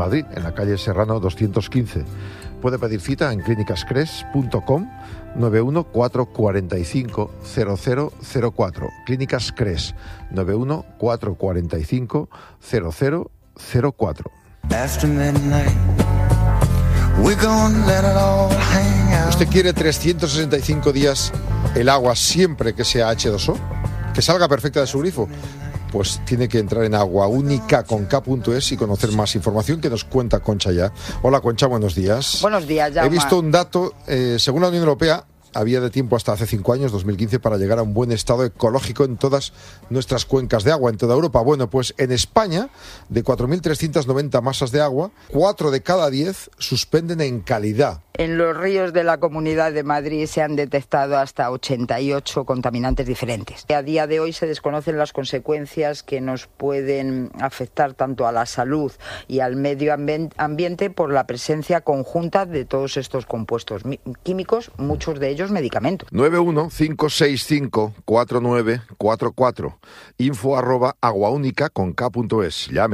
Madrid, en la calle Serrano 215. Puede pedir cita en clínicascres.com 91 445 0004. Clínicas Cres 91 445 0004. ¿Usted quiere 365 días el agua siempre que sea H2O? ¿Que salga perfecta de su grifo? Pues tiene que entrar en aguaunica.es y conocer más información que nos cuenta Concha ya. Hola Concha, buenos días. Buenos días, Jaume. He visto un dato, según la Unión Europea, había de tiempo hasta hace 5 años, 2015, para llegar a un buen estado ecológico en todas nuestras cuencas de agua, en toda Europa. Bueno, pues en España, de 4.390 masas de agua, 4 de cada 10 suspenden en calidad. En los ríos de la Comunidad de Madrid se han detectado hasta 88 contaminantes diferentes. A día de hoy se desconocen las consecuencias que nos pueden afectar tanto a la salud y al medio ambiente por la presencia conjunta de todos estos compuestos químicos, muchos de ellos medicamentos. 915654944, info@aguaunica.es. Llame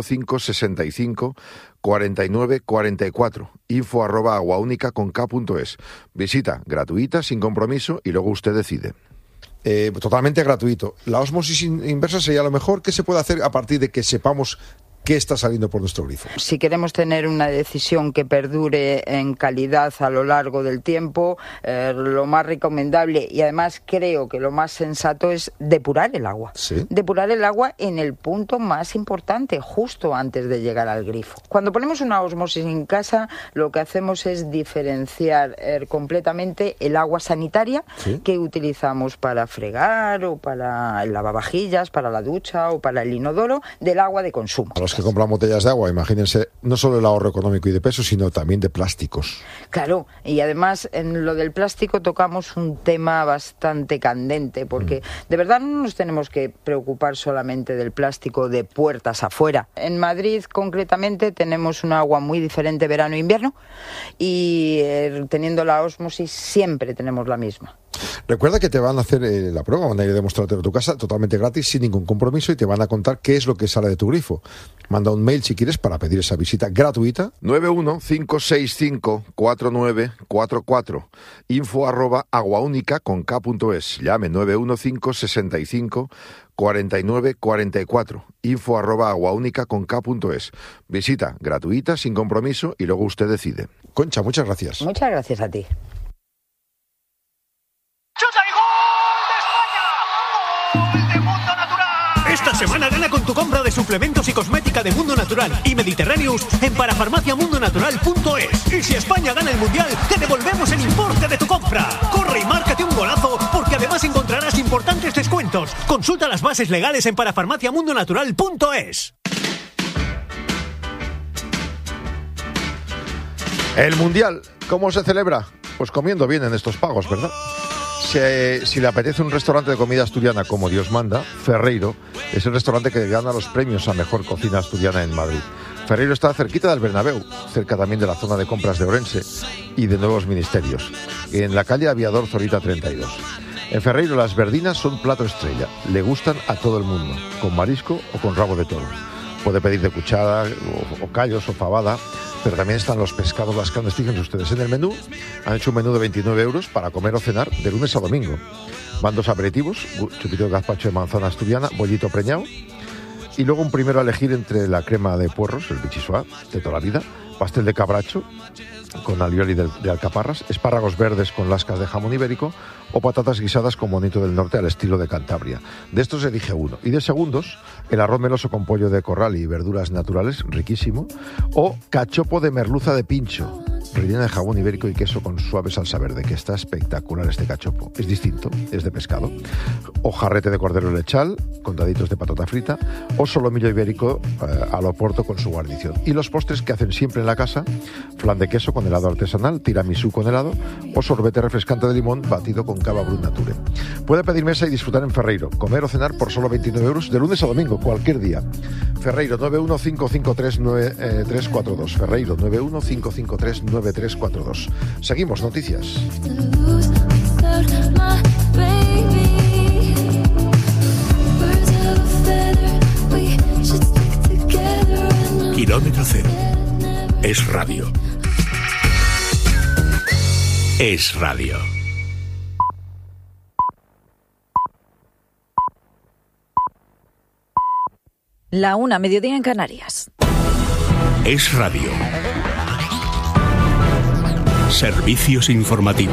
915654944, info@aguaunica.es. Visita gratuita, sin compromiso, y luego usted decide. Totalmente gratuito. La ósmosis inversa sería lo mejor. ¿Qué se puede hacer a partir de que sepamos qué está saliendo por nuestro grifo? Si queremos tener una decisión que perdure en calidad a lo largo del tiempo, lo más recomendable, y además creo que lo más sensato, es depurar el agua. ¿Sí? Depurar el agua en el punto más importante, justo antes de llegar al grifo. Cuando ponemos una ósmosis en casa, lo que hacemos es diferenciar completamente el agua sanitaria, ¿sí?, que utilizamos para fregar o para el lavavajillas, para la ducha o para el inodoro, del agua de consumo. A los que compran botellas de agua, imagínense, no solo el ahorro económico y de peso, sino también de plásticos. Claro, y además en lo del plástico tocamos un tema bastante candente, porque de verdad no nos tenemos que preocupar solamente del plástico de puertas afuera. En Madrid, concretamente, tenemos un agua muy diferente verano e invierno, y teniendo la ósmosis siempre tenemos la misma. Recuerda que te van a hacer la prueba, van a ir a demostrártelo a tu casa totalmente gratis, sin ningún compromiso, y te van a contar qué es lo que sale de tu grifo. Manda un mail si quieres para pedir esa visita gratuita. 915654944, info@aguaunica.es. Llame 915654944, info@aguaunica.es. Visita gratuita, sin compromiso, y luego usted decide. Concha, muchas gracias. Muchas gracias a ti. Esta semana gana con tu compra de suplementos y cosmética de Mundo Natural y Mediterráneos en parafarmaciamundonatural.es. Y si España gana el Mundial, te devolvemos el importe de tu compra. Corre y márcate un golazo, porque además encontrarás importantes descuentos. Consulta las bases legales en parafarmaciamundonatural.es. El Mundial, ¿cómo se celebra? Pues comiendo bien en estos pagos, ¿verdad? Si le apetece un restaurante de comida asturiana como Dios manda, Ferreiro es el restaurante que gana los premios a mejor cocina asturiana en Madrid. Ferreiro está cerquita del Bernabéu, cerca también de la zona de compras de Orense y de Nuevos Ministerios, en la calle Aviador Zorita 32. En Ferreiro las verdinas son plato estrella, le gustan a todo el mundo, con marisco o con rabo de toro. Puede pedir de cuchara o callos o fabada, pero también están los pescados, las carnes. Fíjense ustedes, en el menú han hecho un menú de 29 euros para comer o cenar de lunes a domingo. Van 2 aperitivos, chupito de gazpacho de manzana asturiana, bollito preñado, y luego un primero a elegir entre la crema de puerros, el bichisua de toda la vida, pastel de cabracho con alioli de alcaparras, espárragos verdes con lascas de jamón ibérico o patatas guisadas con bonito del norte al estilo de Cantabria. De estos elige uno. Y de segundos, el arroz meloso con pollo de corral y verduras naturales, riquísimo, o cachopo de merluza de pincho, rellena de jamón ibérico y queso con suave salsa verde, que está espectacular este cachopo. Es distinto, es de pescado. O jarrete de cordero lechal con daditos de patata frita, o solomillo ibérico al oporto con su guarnición. Y los postres que hacen siempre en la casa: flan de queso con helado artesanal, tiramisú con helado o sorbete refrescante de limón batido con cava Brut Nature. Puede pedir mesa y disfrutar en Ferreiro, comer o cenar por solo 29 euros de lunes a domingo, cualquier día. Ferreiro, 915539342. Ferreiro, 915539342. Seguimos, noticias. Kilómetro Cero. Es radio. Es radio. La 1, mediodía en Canarias. Es radio. Servicios informativos.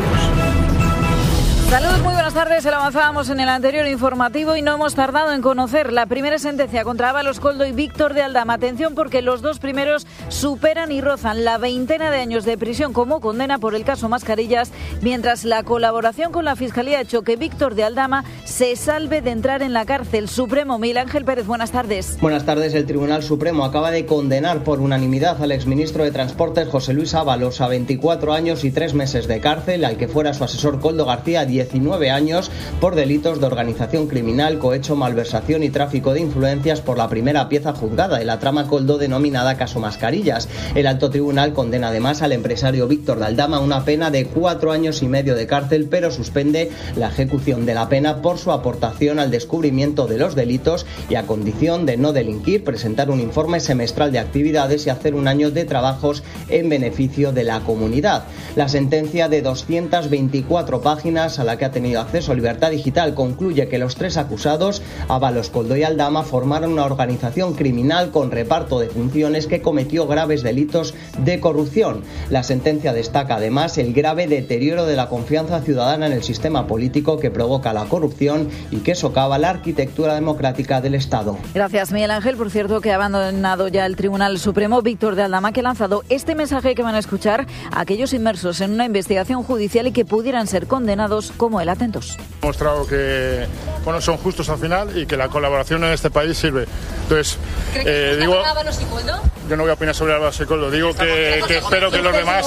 Saludos, muy buenas tardes. Se lo avanzábamos en el anterior informativo y no hemos tardado en conocer la primera sentencia contra Ábalos Koldo y Víctor de Aldama. Atención, porque los dos primeros superan y rozan la 20 de años de prisión como condena por el caso Mascarillas, mientras la colaboración con la Fiscalía ha hecho que Víctor de Aldama se salve de entrar en la cárcel. Supremo, Miguel Ángel Pérez, buenas tardes. Buenas tardes. El Tribunal Supremo acaba de condenar por unanimidad al exministro de Transportes José Luis Ábalos a 24 años y 3 meses de cárcel, al que fuera su asesor Koldo García a 19 años por delitos de organización criminal, cohecho, malversación y tráfico de influencias por la primera pieza juzgada de la trama Koldo denominada Caso Mascarillas. El alto tribunal condena además al empresario Víctor de Aldama una pena de 4 años y medio de cárcel, pero suspende la ejecución de la pena por su aportación al descubrimiento de los delitos y a condición de no delinquir, presentar un informe semestral de actividades y hacer un año de trabajos en beneficio de la comunidad. La sentencia de 224 páginas a la que ha tenido acceso Libertad Digital concluye que los 3 acusados, Ábalos, Koldo y Aldama, formaron una organización criminal con reparto de funciones que cometió graves delitos de corrupción. La sentencia destaca además el grave deterioro de la confianza ciudadana en el sistema político que provoca la corrupción y que socava la arquitectura democrática del Estado. Gracias, Miguel Ángel. Por cierto, que ha abandonado ya el Tribunal Supremo Víctor de Aldama, que ha lanzado este mensaje que van a escuchar a aquellos inmersos en una investigación judicial y que pudieran ser condenados como él. Atentos. Ha mostrado que son justos al final y que la colaboración en este país sirve. Entonces, digo, yo no voy a opinar sobre Ábalos y Koldo. Digo que espero que los demás,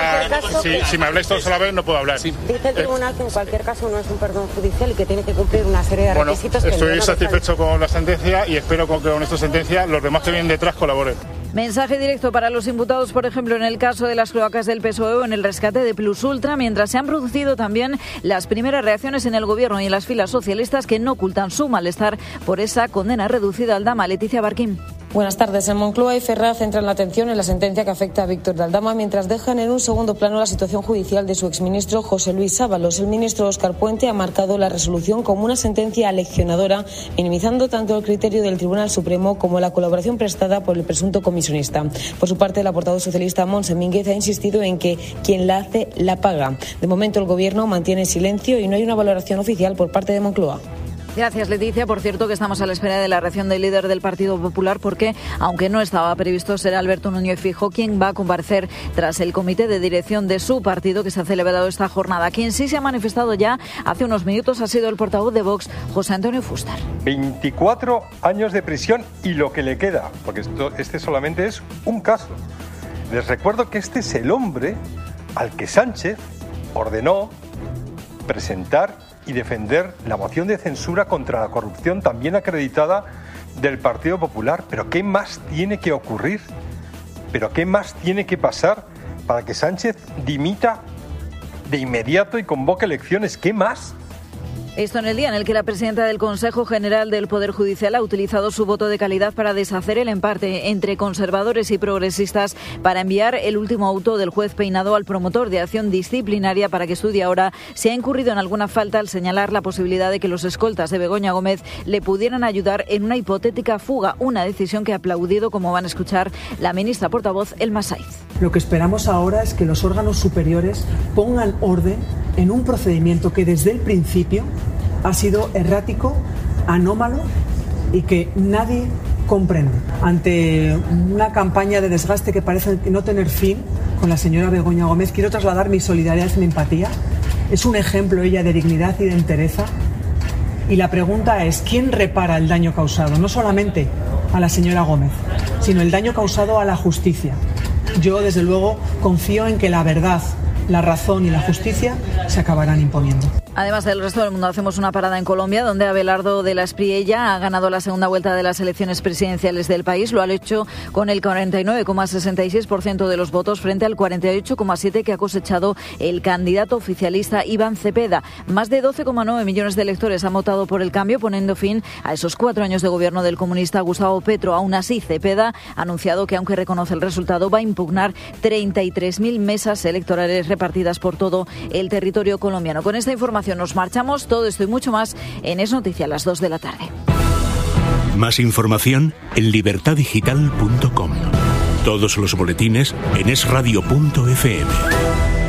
si me habláis todos a la vez, no puedo hablar. Dice el tribunal que en cualquier caso no es un perdón judicial y que tiene que cumplir una serie de requisitos. Estoy satisfecho con la sentencia y espero que con esta sentencia los demás que vienen detrás colaboren. Mensaje directo para los imputados, por ejemplo, en el caso de las cloacas del PSOE o en el rescate de Plus Ultra, mientras se han producido también las primeras reacciones en el gobierno y en las filas socialistas que no ocultan su malestar por esa condena reducida al Aldama. Leticia Barquín. Buenas tardes. En Moncloa y Ferraz centran la atención en la sentencia que afecta a Víctor de Aldama, mientras dejan en un segundo plano la situación judicial de su exministro José Luis Ábalos. El ministro Óscar Puente ha marcado la resolución como una sentencia aleccionadora, minimizando tanto el criterio del Tribunal Supremo como la colaboración prestada por el presunto comisionista. Por su parte, la portavoz socialista Montse Mínguez ha insistido en que quien la hace, la paga. De momento, el Gobierno mantiene silencio y no hay una valoración oficial por parte de Moncloa. Gracias, Leticia. Por cierto, que estamos a la espera de la reacción del líder del Partido Popular porque, aunque no estaba previsto, será Alberto Núñez Feijóo quien va a comparecer tras el comité de dirección de su partido que se ha celebrado esta jornada. Quien sí se ha manifestado ya hace unos minutos ha sido el portavoz de Vox, José Antonio Fuster. 24 años de prisión y lo que le queda, porque este solamente es un caso. Les recuerdo que este es el hombre al que Sánchez ordenó presentar y defender la moción de censura contra la corrupción también acreditada del Partido Popular. ¿Pero qué más tiene que ocurrir? ¿Pero qué más tiene que pasar para que Sánchez dimita de inmediato y convoque elecciones? ¿Qué más? Esto en el día en el que la presidenta del Consejo General del Poder Judicial ha utilizado su voto de calidad para deshacer el empate entre conservadores y progresistas para enviar el último auto del juez Peinado al promotor de acción disciplinaria para que estudie ahora si ha incurrido en alguna falta al señalar la posibilidad de que los escoltas de Begoña Gómez le pudieran ayudar en una hipotética fuga, una decisión que ha aplaudido, como van a escuchar, la ministra portavoz Elma Saiz. Lo que esperamos ahora es que los órganos superiores pongan orden en un procedimiento que desde el principio ha sido errático, anómalo y que nadie comprende. Ante una campaña de desgaste que parece no tener fin con la señora Begoña Gómez, quiero trasladar mi solidaridad y mi empatía. Es un ejemplo ella de dignidad y de entereza. Y la pregunta es, ¿quién repara el daño causado? No solamente a la señora Gómez, sino el daño causado a la justicia. Yo, desde luego, confío en que la verdad, la razón y la justicia se acabarán imponiendo. Además del resto del mundo, hacemos una parada en Colombia, donde Abelardo de la Espriella ha ganado la segunda vuelta de las elecciones presidenciales del país. Lo ha hecho con el 49,66% de los votos frente al 48,7% que ha cosechado el candidato oficialista Iván Cepeda. Más de 12,9 millones de electores han votado por el cambio, poniendo fin a esos 4 años de gobierno del comunista Gustavo Petro. Aún así, Cepeda ha anunciado que, aunque reconoce el resultado, va a impugnar 33.000 mesas electorales repartidas por todo el territorio colombiano. Con esta información nos marchamos. Todo esto y mucho más en Es Noticia a las 2 de la tarde. Más información en libertadigital.com. Todos los boletines en esradio.fm.